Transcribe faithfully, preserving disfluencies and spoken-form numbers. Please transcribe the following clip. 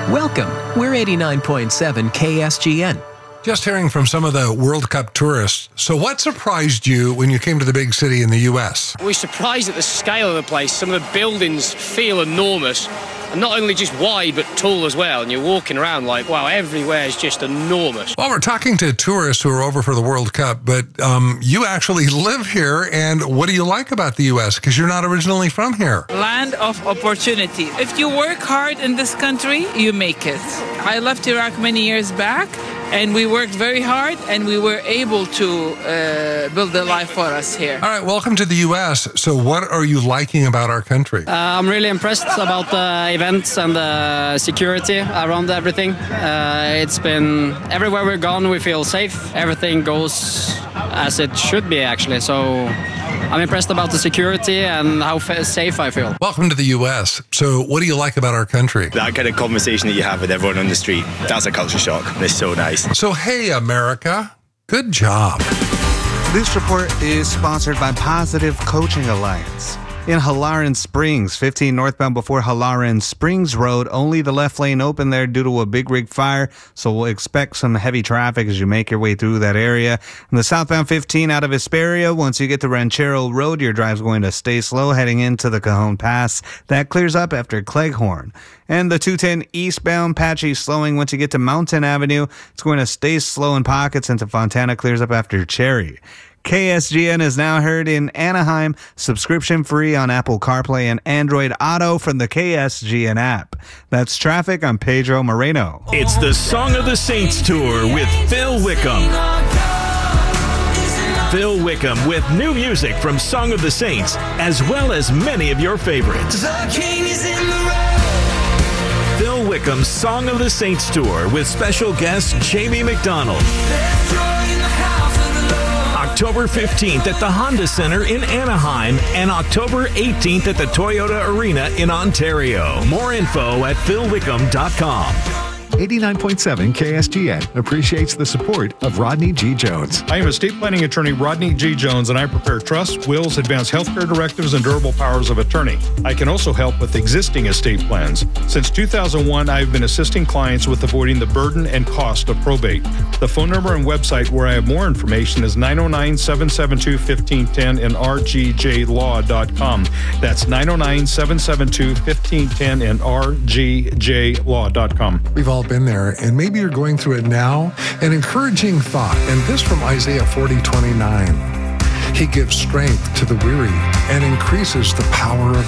Welcome. We're eighty-nine point seven K S G N. Just hearing from some of the World Cup tourists. So what surprised you when you came to the big city in the U S? We're surprised at the scale of the place. Some of the buildings feel enormous. And not only just wide, but tall as well. And you're walking around like, wow, everywhere is just enormous. Well, we're talking to tourists who are over for the World Cup, but um, you actually live here. And what do you like about the U S? Because you're not originally from here. Land of opportunity. If you work hard in this country, you make it. I left Iraq many years back, and we worked very hard, and we were able to uh, build a life for us here. All right, welcome to the U S. So what are you liking about our country? Uh, I'm really impressed about the events and the security around everything. Uh, it's been, everywhere we've gone, we feel safe. Everything goes as it should be, actually. So I'm impressed about the security and how safe I feel. Welcome to the U S. So what do you like about our country? That kind of conversation that you have with everyone on the street, that's a culture shock. It's so nice. So, hey, America, good job. This report is sponsored by Positive Coaching Alliance. In Halloran Springs, fifteen northbound before Halloran Springs Road, only the left lane open there due to a big rig fire, so we'll expect some heavy traffic as you make your way through that area. And the southbound fifteen out of Hesperia, once you get to Ranchero Road, your drive's going to stay slow heading into the Cajon Pass. That clears up after Cleghorn. And the two ten eastbound, patchy slowing once you get to Mountain Avenue. It's going to stay slow in pockets until Fontana clears up after Cherry. K S G N is now heard in Anaheim, subscription free on Apple CarPlay and Android Auto from the K S G N app. That's traffic. I'm Pedro Moreno. It's the Song of the Saints Tour with Phil Wickham. Phil Wickham with new music from Song of the Saints, as well as many of your favorites. Phil Wickham's Song of the Saints Tour with special guest Jamie McDonald. October fifteenth at the Honda Center in Anaheim and October eighteenth at the Toyota Arena in Ontario. More info at phil wickham dot com. eighty-nine point seven K S G N appreciates the support of Rodney G. Jones. I am estate planning attorney Rodney G. Jones, and I prepare trusts, wills, advance healthcare directives, and durable powers of attorney. I can also help with existing estate plans. Since two thousand one, I have been assisting clients with avoiding the burden and cost of probate. The phone number and website where I have more information is nine oh nine, seven seven two, one five one zero and r g j law dot com. That's nine oh nine, seven seven two, one five one zero and r g j law dot com. We've all been there, and maybe you're going through it now. An encouraging thought, and this from Isaiah forty twenty-nine. He gives strength to the weary and increases the power of